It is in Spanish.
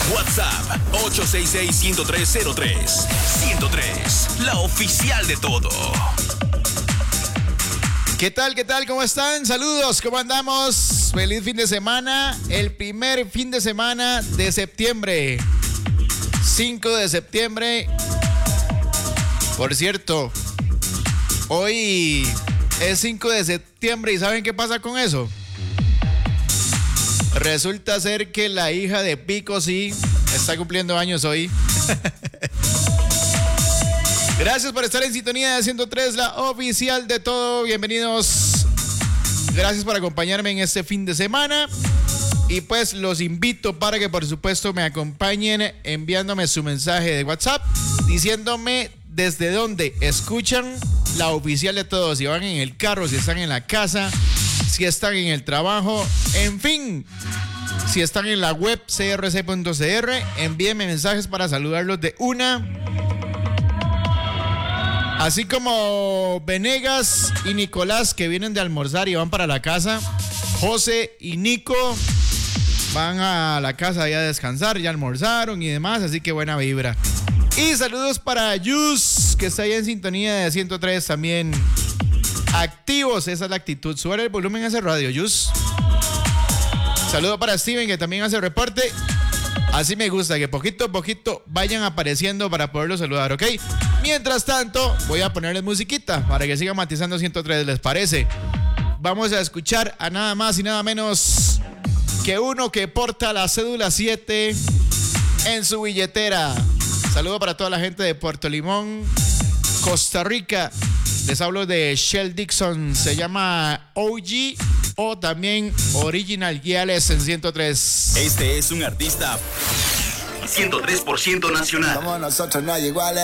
WhatsApp 866-103-03. 103, la oficial de todo. ¿Qué tal? ¿Cómo están? Saludos, ¿cómo andamos? Feliz fin de semana, el primer fin de semana de septiembre. 5 de septiembre. Por cierto, hoy es 5 de septiembre y ¿saben qué pasa con eso? Resulta ser que la hija de Pico sí está cumpliendo años hoy. Gracias por estar en sintonía de 103, la oficial de todo. Bienvenidos. Gracias por acompañarme en este fin de semana. Y pues los invito para que por supuesto me acompañen enviándome su mensaje de WhatsApp diciéndome desde dónde escuchan la oficial de todo. Si van en el carro, si están en la casa, si están en el trabajo, en fin. Si están en la web crc.cr, envíenme mensajes para saludarlos de una. Así como Venegas y Nicolás, que vienen de almorzar y van para la casa. José y Nico van a la casa ya a descansar, ya almorzaron y demás, así que buena vibra. Y saludos para Yus, que está ahí en sintonía de 103 también. Activos, esa es la actitud. Sube el volumen a ese radio, Yus. Saludo para Steven, que también hace reporte. Así me gusta, que poquito a poquito vayan apareciendo para poderlos saludar, ¿ok? Mientras tanto, voy a ponerles musiquita para que sigan matizando 103, ¿les parece? Vamos a escuchar a nada más y nada menos que uno que porta la cédula 7 en su billetera. Saludo para toda la gente de Puerto Limón, Costa Rica. Les hablo de Shell Dixon, se llama OG o también Original Guiales en 103. Este es un artista 103% nacional. Como nosotros no hay iguales.